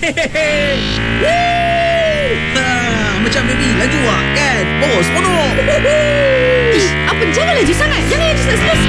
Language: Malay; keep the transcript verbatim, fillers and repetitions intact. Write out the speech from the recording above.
Ha, macam baby laju ah kan. Bos, mono. Ish, apa, jangan laju sangat. Jangan laju sangat.